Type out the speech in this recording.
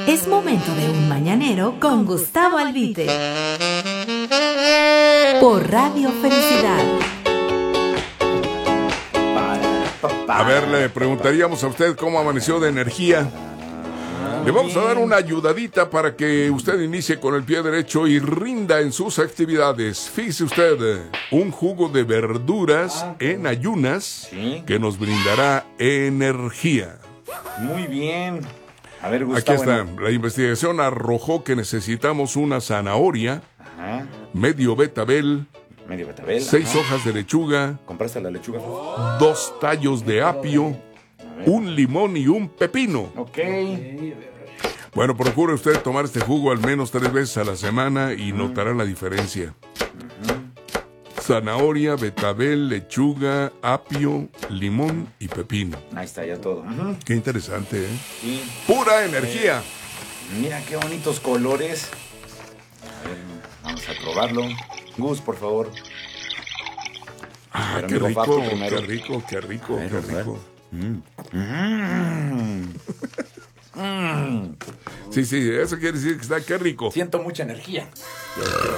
Es momento de un mañanero con Gustavo Albite. Por Radio Felicidad. A ver, le preguntaríamos a usted cómo amaneció de energía. Le vamos a dar una ayudadita para que usted inicie con el pie derecho y rinda en sus actividades. Fíjese usted, un jugo de verduras en ayunas que nos brindará energía. Muy bien. A ver, Gustavo. Aquí está. La investigación arrojó que necesitamos una zanahoria, medio betabel, 6 hojas de lechuga, ¿compraste la lechuga? 2 tallos de apio, un limón y un pepino. Ok. Bueno, procure usted tomar este jugo al menos 3 veces a la semana y notará la diferencia. Zanahoria, betabel, lechuga, apio, limón y pepino. Ahí está ya todo. Qué interesante, ¿eh? Sí. ¡Pura energía! Mira qué bonitos colores. A ver, vamos a probarlo. Gus, por favor. Ah, Pero qué amigo rico, Paco primero. qué rico, qué rico, A ver, qué a ver. rico. Sí, eso quiere decir que está qué rico. Siento mucha energía.